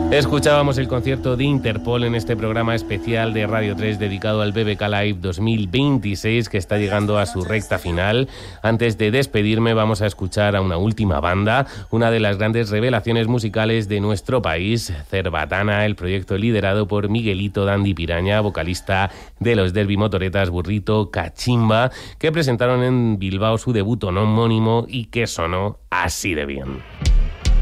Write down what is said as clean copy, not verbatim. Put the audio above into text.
Escuchábamos el concierto de Interpol en este programa especial de Radio 3 dedicado al BBK Live 2026 que está llegando a su recta final. Antes de despedirme vamos a escuchar a una última banda, una de las grandes revelaciones musicales de nuestro país, Cerbatana, el proyecto liderado por Miguelito Dandy Piraña, vocalista de los Derby Motoretas Burrito Cachimba, que presentaron en Bilbao su debut homónimo y que sonó así de bien.